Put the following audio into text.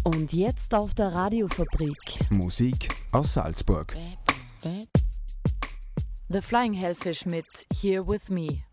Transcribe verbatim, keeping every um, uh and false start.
Und jetzt auf der Radiofabrik. Musik aus Salzburg. The Flying Hellfish mit Here With Me.